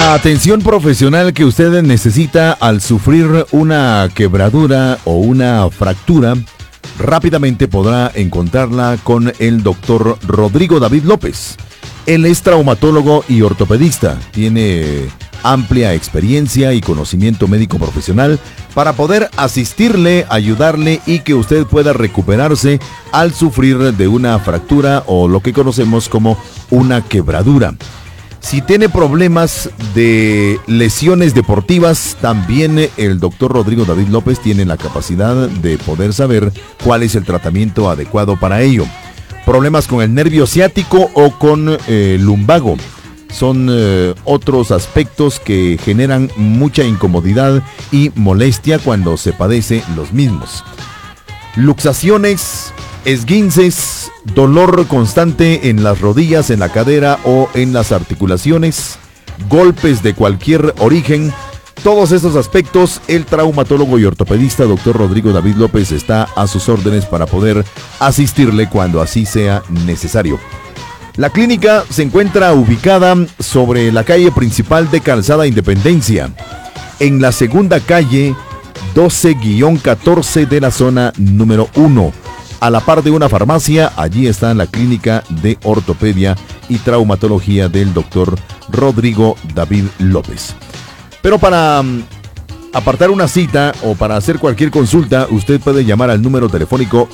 La atención profesional que usted necesita al sufrir una quebradura o una fractura, rápidamente podrá encontrarla con el doctor Rodrigo David López. Él es traumatólogo y ortopedista. Tiene amplia experiencia y conocimiento médico profesional para poder asistirle, ayudarle y que usted pueda recuperarse al sufrir de una fractura o lo que conocemos como una quebradura. Si tiene problemas de lesiones deportivas, también el doctor Rodrigo David López tiene la capacidad de poder saber cuál es el tratamiento adecuado para ello. Problemas con el nervio ciático o con lumbago son otros aspectos que generan mucha incomodidad y molestia cuando se padece los mismos. Luxaciones, esguinces, dolor constante en las rodillas, en la cadera o en las articulaciones, golpes de cualquier origen. Todos estos aspectos, el traumatólogo y ortopedista Dr. Rodrigo David López está a sus órdenes para poder asistirle cuando así sea necesario. La clínica se encuentra ubicada sobre la calle principal de Calzada Independencia, en la segunda calle 12-14 de la zona número 1. A la par de una farmacia, allí está la clínica de ortopedia y traumatología del doctor Rodrigo David López. Pero para apartar una cita o para hacer cualquier consulta, usted puede llamar al número telefónico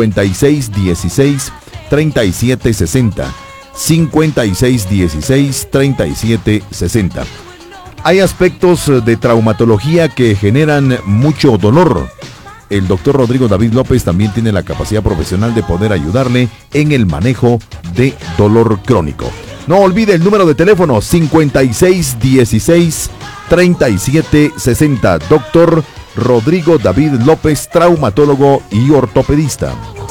5616-3760. 5616-3760. Hay aspectos de traumatología que generan mucho dolor. El doctor Rodrigo David López también tiene la capacidad profesional de poder ayudarle en el manejo de dolor crónico. No olvide el número de teléfono 5616-3760. Doctor Rodrigo David López, traumatólogo y ortopedista.